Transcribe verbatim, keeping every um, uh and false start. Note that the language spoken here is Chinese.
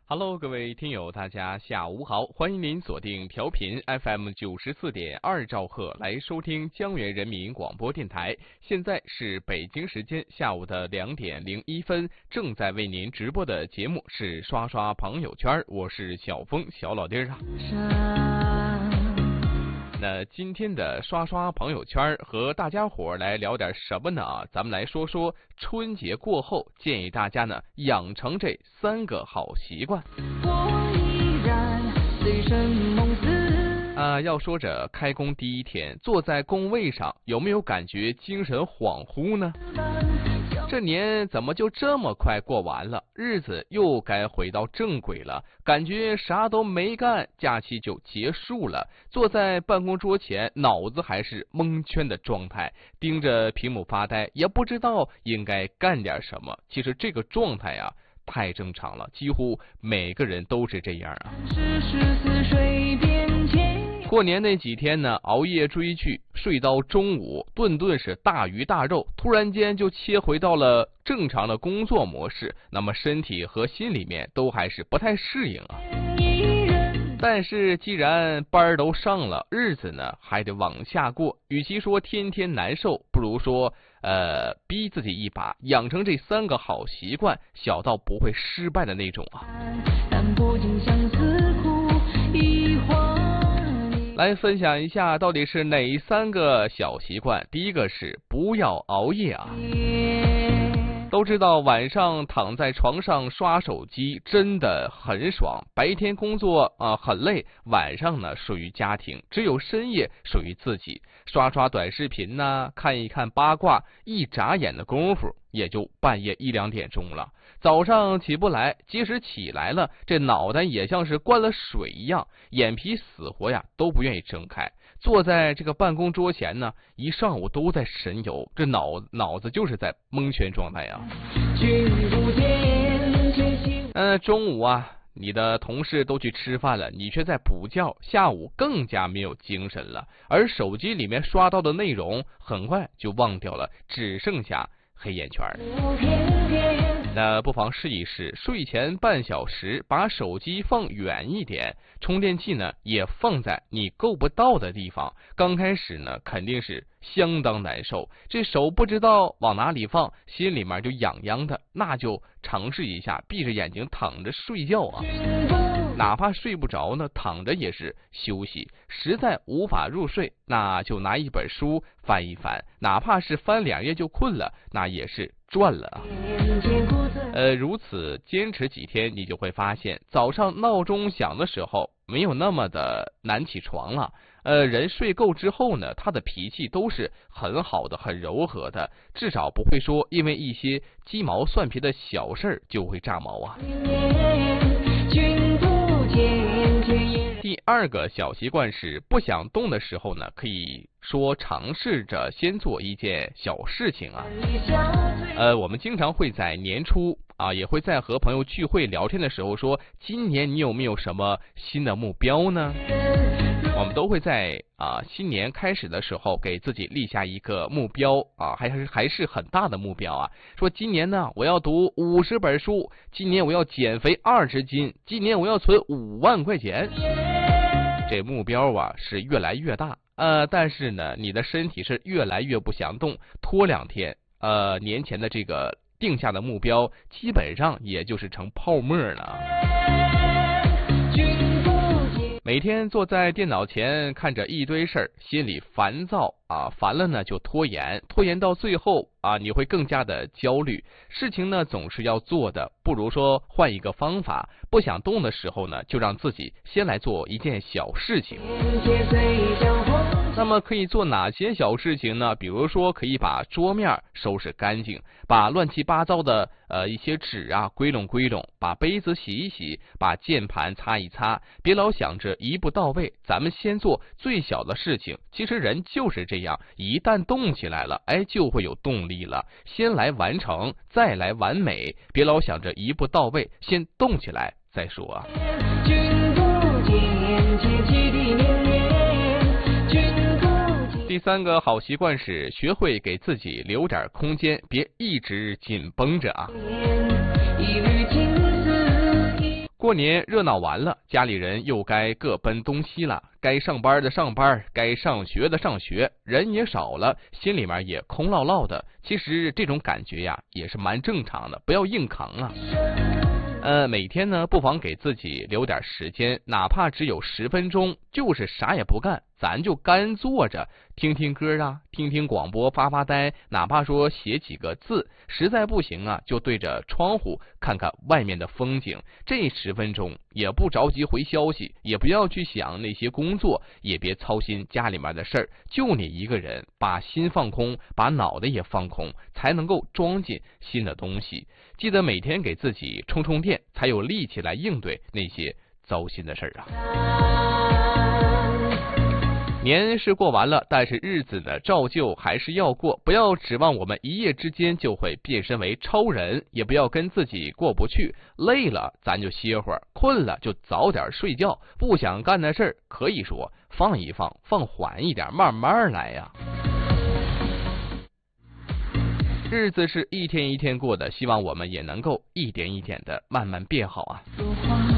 Hello， 各位听友，大家下午好，欢迎您锁定调频 F M 九十四点二兆赫来收听江源人民广播电台。现在是北京时间下午的两点零一分，正在为您直播的节目是刷刷朋友圈，我是小峰小老弟儿啊。那今天的刷刷朋友圈和大家伙来聊点什么呢啊？咱们来说说春节过后，建议大家呢养成这三个好习惯。我依然醉生梦死啊，要说这开工第一天，坐在工位上，有没有感觉精神恍惚呢？这年怎么就这么快过完了？日子又该回到正轨了，感觉啥都没干，假期就结束了。坐在办公桌前，脑子还是蒙圈的状态，盯着屏幕发呆，也不知道应该干点什么。其实这个状态啊，太正常了，几乎每个人都是这样啊。过年那几天呢，熬夜追剧，睡到中午，顿顿是大鱼大肉，突然间就切回到了正常的工作模式，那么身体和心里面都还是不太适应啊。但是既然班都上了，日子呢还得往下过，与其说天天难受，不如说呃逼自己一把，养成这三个好习惯，小到不会失败的那种啊。来分享一下到底是哪三个小习惯。第一个是不要熬夜啊。都知道晚上躺在床上刷手机真的很爽，白天工作啊、呃、很累，晚上呢属于家庭，只有深夜属于自己。刷刷短视频呢，看一看八卦，一眨眼的功夫也就半夜一两点钟了。早上起不来，即使起来了，这脑袋也像是灌了水一样，眼皮死活呀都不愿意睁开。坐在这个办公桌前呢，一上午都在神游，这脑脑子就是在蒙圈状态呀。呃，中午啊，你的同事都去吃饭了，你却在补觉，下午更加没有精神了。而手机里面刷到的内容，很快就忘掉了，只剩下黑眼圈。那不妨试一试，睡前半小时把手机放远一点，充电器呢也放在你够不到的地方。刚开始呢肯定是相当难受，这手不知道往哪里放，心里面就痒痒的，那就尝试一下闭着眼睛躺着睡觉啊。哪怕睡不着呢，躺着也是休息。实在无法入睡，那就拿一本书翻一翻，哪怕是翻两页就困了，那也是赚了啊。呃，如此坚持几天，你就会发现早上闹钟响的时候没有那么的难起床了。呃，人睡够之后呢，他的脾气都是很好的，很柔和的，至少不会说因为一些鸡毛蒜皮的小事儿就会炸毛啊。第二个小习惯是不想动的时候呢，可以说尝试着先做一件小事情啊。呃，我们经常会在年初啊，也会在和朋友聚会聊天的时候说，今年你有没有什么新的目标呢？我们都会在啊新年开始的时候给自己立下一个目标啊，还是还是很大的目标啊。说今年呢，我要读五十本书，今年我要减肥二十斤，今年我要存五万块钱。这目标啊是越来越大，呃，但是呢，你的身体是越来越不想动，拖两天，呃，年前的这个定下的目标，基本上也就是成泡沫了。每天坐在电脑前看着一堆事儿，心里烦躁啊，烦了呢就拖延，拖延到最后啊，你会更加的焦虑。事情呢总是要做的，不如说换一个方法，不想动的时候呢，就让自己先来做一件小事情。那么可以做哪些小事情呢？比如说可以把桌面收拾干净，把乱七八糟的呃一些纸啊归拢归拢，把杯子洗一洗，把键盘擦一擦，别老想着一步到位，咱们先做最小的事情。其实人就是这样，一旦动起来了，哎，就会有动力了。先来完成，再来完美，别老想着一步到位，先动起来再说啊。第三个好习惯是学会给自己留点空间，别一直紧绷着啊。过过年热闹完了，家里人又该各奔东西了，该上班的上班，该上学的上学，人也少了，心里面也空落落的。其实这种感觉呀，也是蛮正常的，不要硬扛啊。呃，每天呢，不妨给自己留点时间，哪怕只有十分钟，就是啥也不干，咱就干坐着，听听歌啊，听听广播，发发呆，哪怕说写几个字，实在不行啊，就对着窗户看看外面的风景。这十分钟也不着急回消息，也不要去想那些工作，也别操心家里面的事儿，就你一个人，把心放空，把脑袋也放空，才能够装进新的东西。记得每天给自己充充电，才有力气来应对那些糟心的事儿啊。年是过完了，但是日子呢，照旧还是要过。不要指望我们一夜之间就会变身为超人，也不要跟自己过不去。累了咱就歇会儿，困了就早点睡觉。不想干的事儿，可以说放一放，放缓一点，慢慢来呀。日子是一天一天过的，希望我们也能够一点一点的慢慢变好啊。